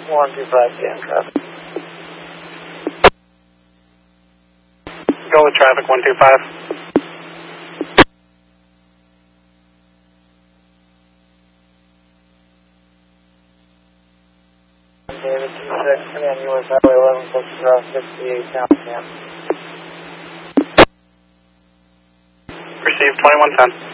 125 PM traffic. Go with traffic 125. David 26, coming on US Highway 11, close to Route 68, Town Camp. Received 2110.